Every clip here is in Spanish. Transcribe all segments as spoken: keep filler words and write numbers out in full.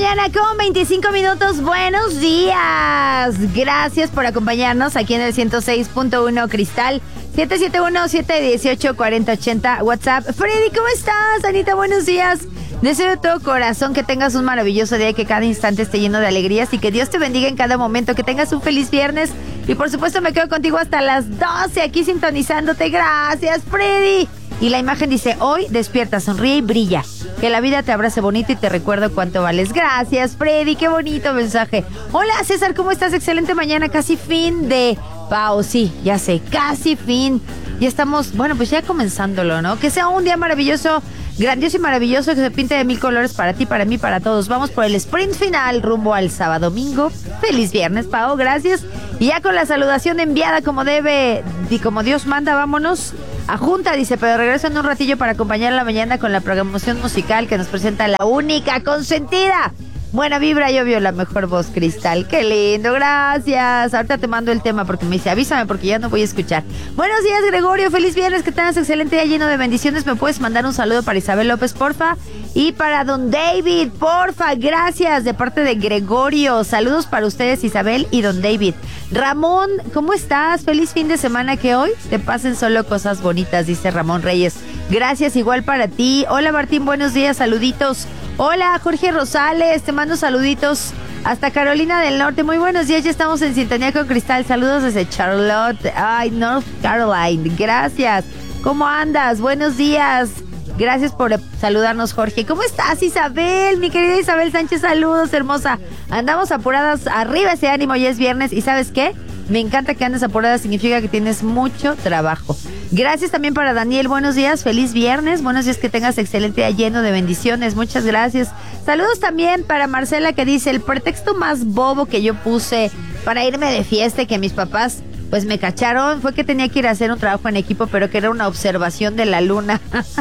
mañana con veinticinco minutos. Buenos días. Gracias por acompañarnos aquí en el ciento seis punto uno Cristal. siete siete uno, siete uno ocho, cuatro cero ocho cero WhatsApp. Freddy, ¿cómo estás? Anita, buenos días. Deseo de todo corazón que tengas un maravilloso día y que cada instante esté lleno de alegrías y que Dios te bendiga en cada momento, que tengas un feliz viernes. Y por supuesto me quedo contigo hasta las doce aquí sintonizándote. Gracias, Freddy. Y la imagen dice, hoy despierta, sonríe y brilla. Que la vida te abrace bonito y te recuerdo cuánto vales. Gracias, Freddy, qué bonito mensaje. Hola, César, ¿cómo estás? Excelente mañana, casi fin de... Pau, sí, ya sé, casi fin. Ya estamos, bueno, pues ya comenzándolo, ¿no? Que sea un día maravilloso, grandioso y maravilloso, que se pinte de mil colores para ti, para mí, para todos. Vamos por el sprint final rumbo al sábado domingo. Feliz viernes, Pau, gracias. Y ya con la saludación enviada como debe y como Dios manda, vámonos a junta, dice, pero regreso en un ratillo para acompañar la mañana con la programación musical que nos presenta la única consentida. Buena vibra y obvio la mejor voz, Cristal. Qué lindo, gracias. Ahorita te mando el tema porque me dice, avísame porque ya no voy a escuchar. Buenos días, Gregorio, feliz viernes, que tengas excelente día lleno de bendiciones. ¿Me puedes mandar un saludo para Isabel López, porfa? Y para don David, porfa, gracias, de parte de Gregorio. Saludos para ustedes, Isabel y don David. Ramón, ¿cómo estás? Feliz fin de semana, que hoy te pasen solo cosas bonitas, dice Ramón Reyes. Gracias, igual para ti. Hola, Martín, buenos días, saluditos. Hola, Jorge Rosales, te mando saluditos hasta Carolina del Norte. Muy buenos días, ya estamos en sintonía con Cristal. Saludos desde Charlotte, ay, North Carolina. Gracias. ¿Cómo andas? Buenos días. Gracias por saludarnos, Jorge. ¿Cómo estás, Isabel? Mi querida Isabel Sánchez, saludos, hermosa. Andamos apuradas, arriba ese ánimo, ya es viernes. ¿Y sabes qué? Me encanta que andes apurada, significa que tienes mucho trabajo. Gracias también para Daniel, buenos días, feliz viernes, buenos días, que tengas excelente día lleno de bendiciones, muchas gracias. Saludos también para Marcela, que dice, el pretexto más bobo que yo puse para irme de fiesta y que mis papás pues me cacharon fue que tenía que ir a hacer un trabajo en equipo, pero que era una observación de la luna.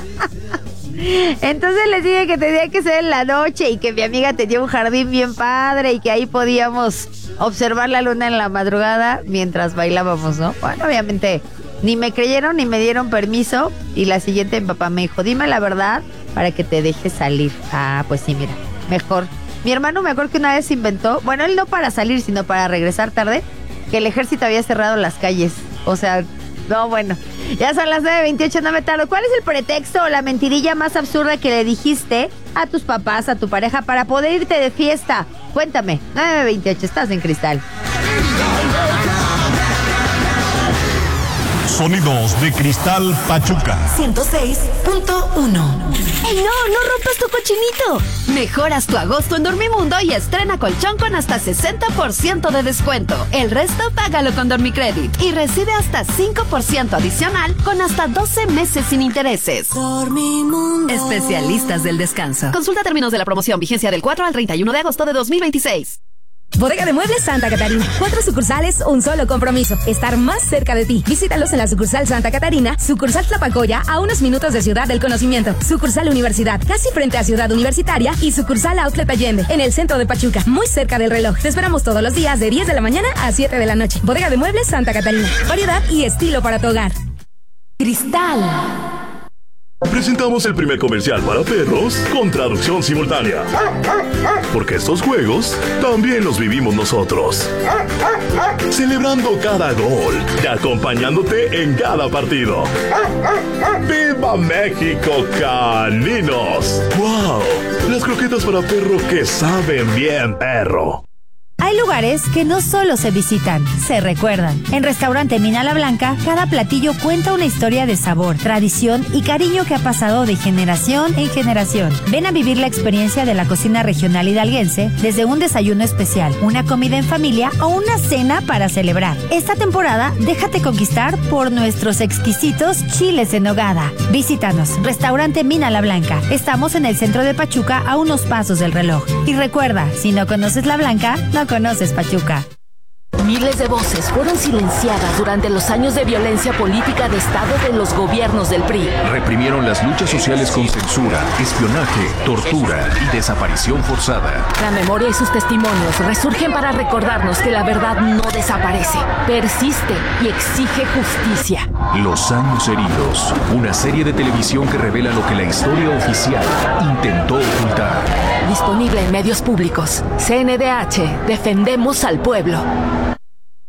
Entonces les dije que tenía que ser en la noche y que mi amiga tenía un jardín bien padre y que ahí podíamos observar la luna en la madrugada mientras bailábamos, ¿no? Bueno, obviamente ni me creyeron ni me dieron permiso y la siguiente mi papá me dijo, dime la verdad para que te deje salir. Ah, pues sí, mira, mejor. Mi hermano me acuerdo que una vez inventó, bueno, él no para salir, sino para regresar tarde, que el ejército había cerrado las calles. O sea, no, bueno, ya son las nueve veintiocho, no me tardo. ¿Cuál es el pretexto o la mentirilla más absurda que le dijiste a tus papás, a tu pareja, para poder irte de fiesta? Cuéntame, nueve veintiocho, estás en Cristal. Sonidos de Cristal Pachuca ciento seis punto uno. ¡Ey, no! ¡No rompas tu cochinito! Mejoras tu agosto en Dormimundo y estrena colchón con hasta sesenta por ciento de descuento. El resto págalo con Dormicredit y recibe hasta cinco por ciento adicional con hasta doce meses sin intereses. Dormimundo. Especialistas del descanso. Consulta términos de la promoción, vigencia del cuatro al treinta y uno de agosto de dos mil veintiséis. Bodega de Muebles Santa Catarina. Cuatro sucursales, un solo compromiso. Estar más cerca de ti. Visítalos en la sucursal Santa Catarina, sucursal Tlapacoya, a unos minutos de Ciudad del Conocimiento, sucursal Universidad, casi frente a Ciudad Universitaria, y sucursal Outlet Allende, en el centro de Pachuca, muy cerca del reloj. Te esperamos todos los días de diez de la mañana a siete de la noche. Bodega de Muebles Santa Catarina. Variedad y estilo para tu hogar. Cristal. Presentamos el primer comercial para perros con traducción simultánea. Porque estos juegos también los vivimos nosotros. Celebrando cada gol y acompañándote en cada partido. ¡Viva México, caninos! ¡Wow! Las croquetas para perro que saben bien, perro. Hay lugares que no solo se visitan, se recuerdan. En Restaurante Mina La Blanca, cada platillo cuenta una historia de sabor, tradición y cariño que ha pasado de generación en generación. Ven a vivir la experiencia de la cocina regional hidalguense, desde un desayuno especial, una comida en familia o una cena para celebrar. Esta temporada, déjate conquistar por nuestros exquisitos chiles en nogada. Visítanos, Restaurante Mina La Blanca. Estamos en el centro de Pachuca, a unos pasos del reloj. Y recuerda, si no conoces La Blanca, no conoces Pachuca. Miles de voces fueron silenciadas durante los años de violencia política de Estado de los gobiernos del P R I. Reprimieron las luchas sociales con censura, espionaje, tortura y desaparición forzada. La memoria y sus testimonios resurgen para recordarnos que la verdad no desaparece, persiste y exige justicia. Los años heridos, una serie de televisión que revela lo que la historia oficial intentó ocultar. disponible en medios públicos. C N D H, defendemos al pueblo.